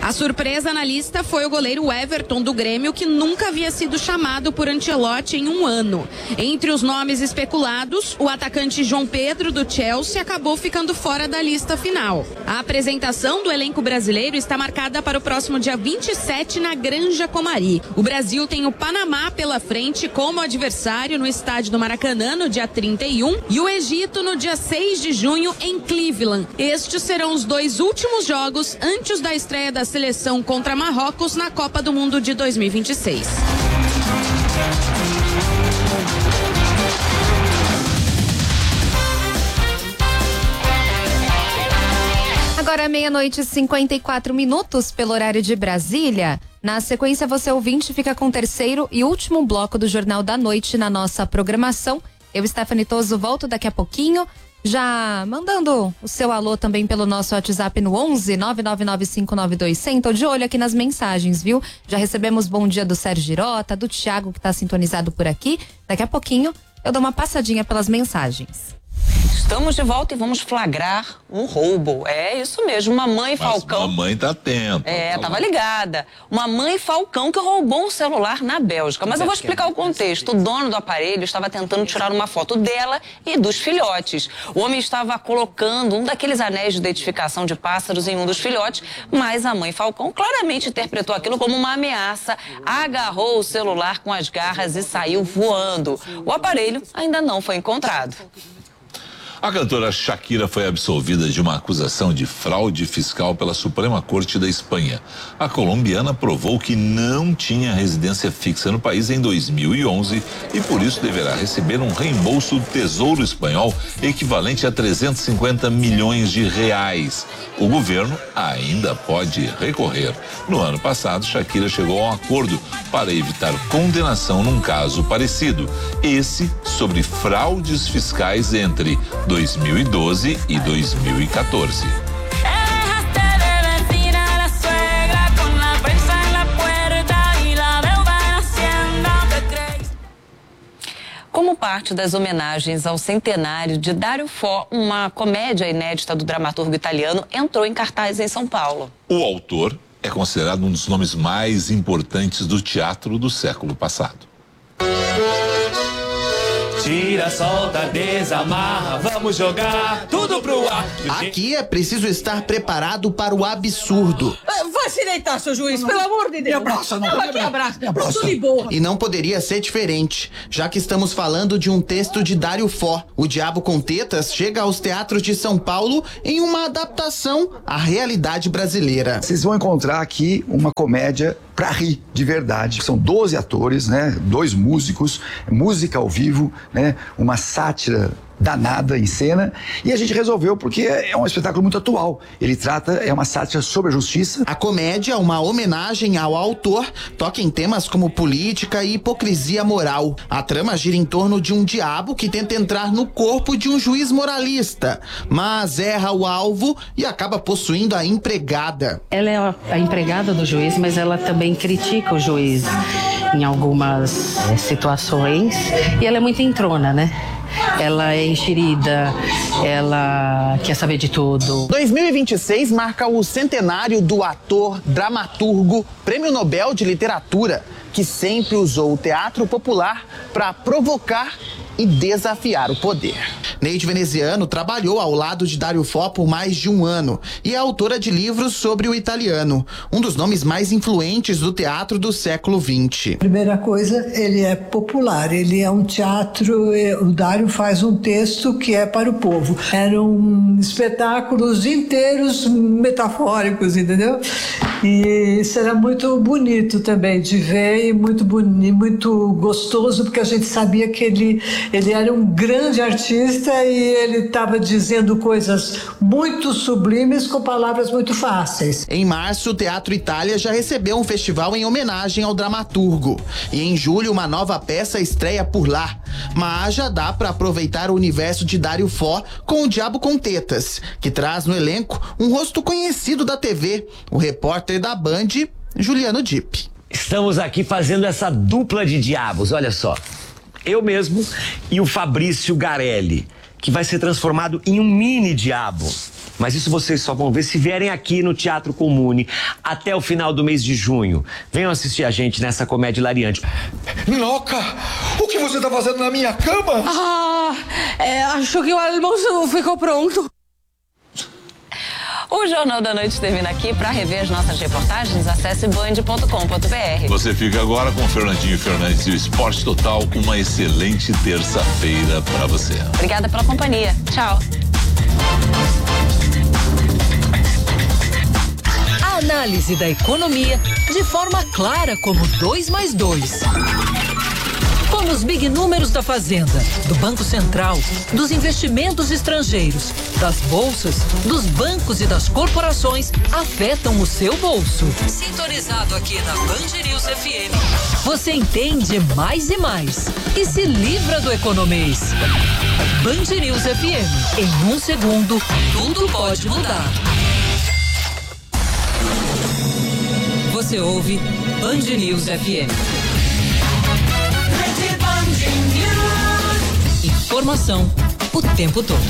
A surpresa na lista foi o goleiro Everton do Grêmio, que nunca havia sido chamado por Ancelotti em um ano. Entre os nomes especulados, o atacante João Pedro do Chelsea acabou ficando fora da lista final. A apresentação do elenco brasileiro está marcada para o próximo dia 27 na Granja Comari. O Brasil tem o Panamá pela frente como adversário no estádio do Maracanã no dia 31 e o Egito no dia 6 de junho em Cleveland. Estes serão os dois últimos jogos antes da estreia da seleção contra Marrocos na Copa do Mundo de 2026. Agora 00:54 pelo horário de Brasília. Na sequência, você ouvinte fica com o terceiro e último bloco do Jornal da Noite na nossa programação. Eu, Stephanie Toso, volto daqui a pouquinho, já mandando o seu alô também pelo nosso WhatsApp no 11 999592100. Tô de olho aqui nas mensagens, viu? Já recebemos bom dia do Sérgio Girota, do Thiago, que tá sintonizado por aqui. Daqui a pouquinho eu dou uma passadinha pelas mensagens. Estamos de volta e vamos flagrar um roubo. É isso mesmo, uma mãe Falcão. A mãe tá atenta. Tava ligada. Uma mãe Falcão que roubou um celular na Bélgica. Mas eu vou explicar o contexto. O dono do aparelho estava tentando tirar uma foto dela e dos filhotes. O homem estava colocando um daqueles anéis de identificação de pássaros em um dos filhotes, mas a mãe Falcão claramente interpretou aquilo como uma ameaça, agarrou o celular com as garras e saiu voando. O aparelho ainda não foi encontrado. A cantora Shakira foi absolvida de uma acusação de fraude fiscal pela Suprema Corte da Espanha. A colombiana provou que não tinha residência fixa no país em 2011 e por isso deverá receber um reembolso do Tesouro Espanhol equivalente a 350 milhões de reais. O governo ainda pode recorrer. No ano passado, Shakira chegou a um acordo para evitar condenação num caso parecido. Esse sobre fraudes fiscais entre 2012 e 2014. Como parte das homenagens ao centenário de Dario Fo, uma comédia inédita do dramaturgo italiano entrou em cartaz em São Paulo. O autor é considerado um dos nomes mais importantes do teatro do século passado. Tira, solta, desamarra, vamos jogar tudo pro ar. Aqui é preciso estar preparado para o absurdo. Vai se deitar, seu juiz, pelo amor de Deus. Me abraça, não. Aqui, abraça. Tudo de boa. E não poderia ser diferente, já que estamos falando de um texto de Dario Fo. O Diabo com Tetas chega aos teatros de São Paulo em uma adaptação à realidade brasileira. Vocês vão encontrar aqui uma comédia pra rir de verdade. São 12 atores, né? 2 músicos, música ao vivo, né? Uma sátira danada em cena, e a gente resolveu porque é um espetáculo muito atual. Ele é uma sátira sobre a justiça. A comédia, uma homenagem ao autor, toca em temas como política e hipocrisia moral. A trama gira em torno de um diabo que tenta entrar no corpo de um juiz moralista, mas erra o alvo e acaba possuindo a empregada. Ela é a empregada do juiz, mas ela também critica o juiz em algumas situações, e ela é muito entrona, né? Ela é enxerida, ela quer saber de tudo. 2026 marca o centenário do ator, dramaturgo, Prêmio Nobel de Literatura, que sempre usou o teatro popular para provocar e desafiar o poder. Neide Veneziano trabalhou ao lado de Dario Fo por mais de um ano e é autora de livros sobre o italiano, um dos nomes mais influentes do teatro do século XX. Primeira coisa, ele é popular, ele é um teatro, o Dario faz um texto que é para o povo. Eram espetáculos inteiros metafóricos, entendeu? E isso era muito bonito também de ver e muito gostoso, porque a gente sabia que ele era um grande artista e ele estava dizendo coisas muito sublimes com palavras muito fáceis. Em março, o Teatro Itália já recebeu um festival em homenagem ao dramaturgo. E em julho, uma nova peça estreia por lá. Mas já dá para aproveitar o universo de Dario Fo com O Diabo com Tetas, que traz no elenco um rosto conhecido da TV, o repórter da Band, Juliano Dipp. Estamos aqui fazendo essa dupla de diabos, olha só. Eu mesmo e o Fabrício Garelli, que vai ser transformado em um mini diabo. Mas isso vocês só vão ver se vierem aqui no Teatro Comune até o final do mês de junho. Venham assistir a gente nessa comédia hilariante. Noca, o que você tá fazendo na minha cama? Acho que o almoço ficou pronto. O Jornal da Noite termina aqui. Para rever as nossas reportagens, acesse band.com.br. Você fica agora com o Fernandinho Fernandes e o Esporte Total. Uma excelente terça-feira para você. Obrigada pela companhia. Tchau. A análise da economia de forma clara como 2 mais 2. Como os big números da Fazenda, do Banco Central, dos investimentos estrangeiros, das bolsas, dos bancos e das corporações afetam o seu bolso. Sintonizado aqui na Band News FM, você entende mais e mais e se livra do economês. Band News FM, em 1 segundo, tudo pode mudar. Você ouve Band News FM. Informação o tempo todo.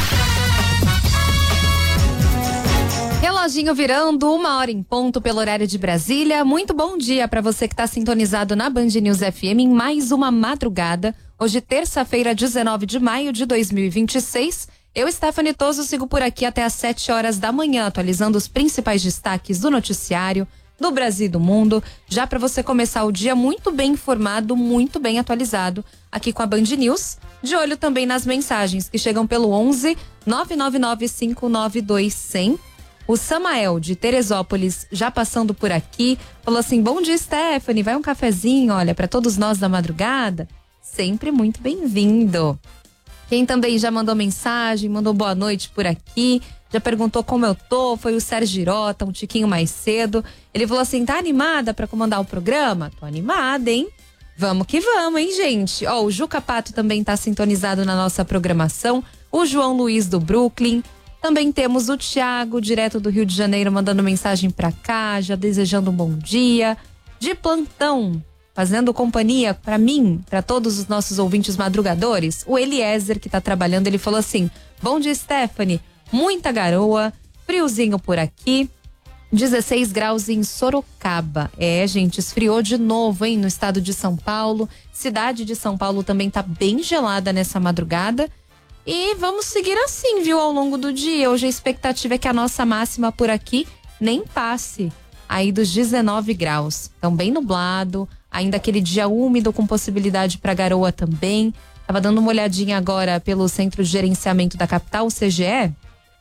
Reloginho virando 1h em ponto pelo horário de Brasília. Muito bom dia para você que está sintonizado na Band News FM em mais uma madrugada. Hoje, terça-feira, 19 de maio de 2026. Eu, Stephanie Toso, sigo por aqui até às 7 horas da manhã, atualizando os principais destaques do noticiário, do Brasil e do mundo, já para você começar o dia muito bem informado, muito bem atualizado, aqui com a Band News, de olho também nas mensagens que chegam pelo 11 999 592 100. O Samael, de Teresópolis, já passando por aqui, falou assim: bom dia, Stephanie, vai um cafezinho, olha, para todos nós da madrugada, sempre muito bem-vindo. Quem também já mandou mensagem, mandou boa noite por aqui, já perguntou como eu tô, foi o Sérgio Girota, um tiquinho mais cedo. Ele falou assim: tá animada pra comandar o programa? Tô animada, hein? Vamos que vamos, hein, gente? Ó, o Juca Pato também tá sintonizado na nossa programação. O João Luiz do Brooklyn. Também temos o Thiago, direto do Rio de Janeiro, mandando mensagem pra cá, já desejando um bom dia. De plantão, fazendo companhia pra mim, pra todos os nossos ouvintes madrugadores. O Eliezer, que tá trabalhando, ele falou assim: bom dia, Stephanie. Muita garoa, friozinho por aqui, 16 graus em Sorocaba. É, gente, esfriou de novo, hein, no estado de São Paulo. Cidade de São Paulo também tá bem gelada nessa madrugada. E vamos seguir assim, viu, ao longo do dia. Hoje a expectativa é que a nossa máxima por aqui nem passe aí dos 19 graus. Então, bem nublado, ainda aquele dia úmido com possibilidade para garoa também. Tava dando uma olhadinha agora pelo Centro de Gerenciamento da Capital, o CGE.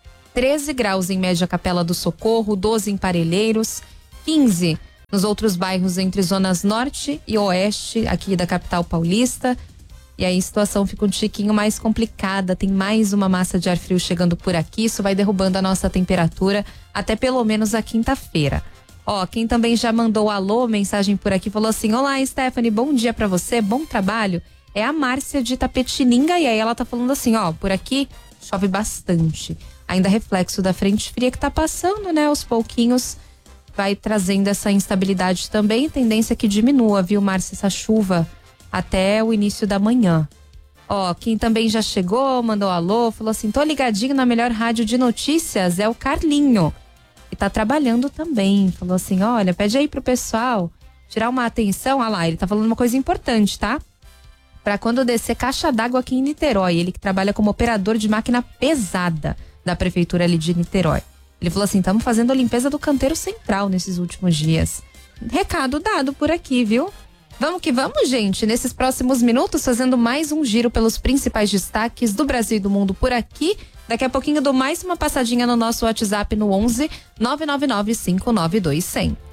13 graus em média Capela do Socorro, 12 em Parelheiros, 15 nos outros bairros entre zonas norte e oeste aqui da capital paulista. E aí a situação fica um tiquinho mais complicada, tem mais uma massa de ar frio chegando por aqui, isso vai derrubando a nossa temperatura até pelo menos a quinta-feira. Ó, quem também já mandou alô, mensagem por aqui, falou assim: olá, Stephanie, bom dia pra você, bom trabalho. É a Márcia de Itapetininga, e aí ela tá falando assim, ó, por aqui chove bastante. Ainda reflexo da frente fria que tá passando, né? Aos pouquinhos vai trazendo essa instabilidade também. Tendência que diminua, viu, Márcia, essa chuva até o início da manhã. Ó, quem também já chegou, mandou alô, falou assim: tô ligadinho na melhor rádio de notícias, é o Carlinho. E tá trabalhando também. Falou assim: olha, pede aí pro pessoal tirar uma atenção. Olha lá, ele tá falando uma coisa importante, tá? Pra quando descer caixa d'água aqui em Niterói. Ele que trabalha como operador de máquina pesada da prefeitura ali de Niterói. Ele falou assim: estamos fazendo a limpeza do canteiro central nesses últimos dias. Recado dado por aqui, viu? Vamos que vamos, gente. Nesses próximos minutos, fazendo mais um giro pelos principais destaques do Brasil e do mundo por aqui. Daqui a pouquinho dou mais uma passadinha no nosso WhatsApp no 11 999 592 100.